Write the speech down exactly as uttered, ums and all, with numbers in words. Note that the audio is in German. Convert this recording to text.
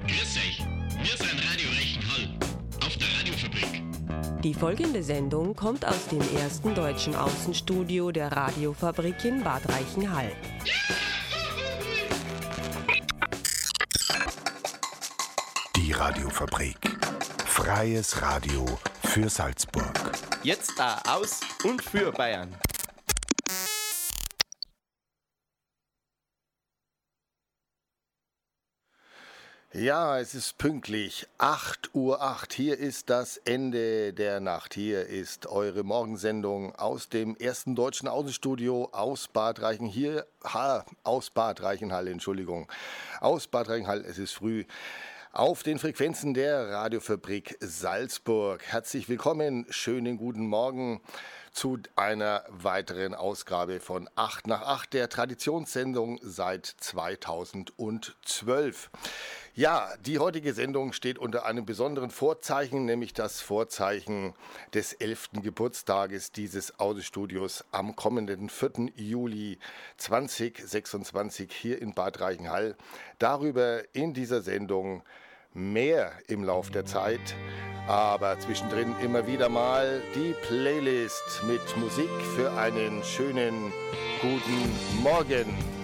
Grüß euch, wir sind Radio Reichenhall auf der Radiofabrik. Die folgende Sendung kommt aus dem ersten deutschen Außenstudio der Radiofabrik in Bad Reichenhall. Die Radiofabrik. Freies Radio für Salzburg. Jetzt da aus und für Bayern. Ja, es ist pünktlich, acht Uhr acht. Hier ist das Ende der Nacht. Hier ist eure Morgensendung aus dem ersten deutschen Außenstudio aus Bad Reichenhall. Hier, ha, aus Bad Reichenhall, Entschuldigung. Aus Bad Reichenhall, es ist früh. Auf den Frequenzen der Radiofabrik Salzburg. Herzlich willkommen, schönen guten Morgen zu einer weiteren Ausgabe von acht nach acht, der Traditionssendung seit zweitausendzwölf. Ja, die heutige Sendung steht unter einem besonderen Vorzeichen, nämlich das Vorzeichen des elften Geburtstages dieses Außenstudios am kommenden vierten Juli zweitausendsechsundzwanzig hier in Bad Reichenhall. Darüber in dieser Sendung mehr im Lauf der Zeit, aber zwischendrin immer wieder mal die Playlist mit Musik für einen schönen guten Morgen.